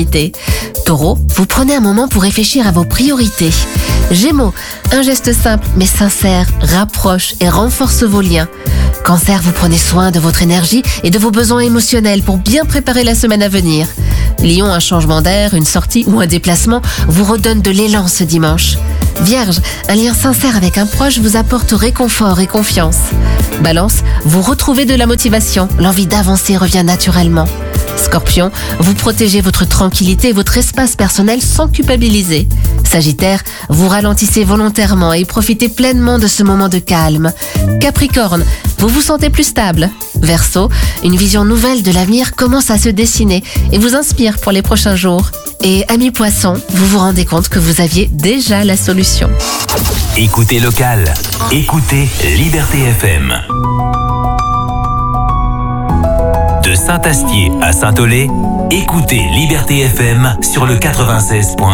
sérénité. Taureau, vous prenez un moment pour réfléchir à vos priorités. Gémeaux, un geste simple mais sincère rapproche et renforce vos liens. Cancer, vous prenez soin de votre énergie et de vos besoins émotionnels pour bien préparer la semaine à venir. Lion, un changement d'air, une sortie ou un déplacement vous redonne de l'élan ce dimanche. Vierge, un lien sincère avec un proche vous apporte réconfort et confiance. Balance, vous retrouvez de la motivation, l'envie d'avancer revient naturellement. Scorpion, vous protégez votre tranquillité et votre espace personnel sans culpabiliser. Sagittaire, vous ralentissez volontairement et profitez pleinement de ce moment de calme. Capricorne, vous vous sentez plus stable. Verseau, une vision nouvelle de l'avenir commence à se dessiner et vous inspire pour les prochains jours. Et amis poissons, vous vous rendez compte que vous aviez déjà la solution. Écoutez local, écoutez Liberté FM. De Saint-Astier à Saint-Aulé, écoutez Liberté FM sur le 96.1.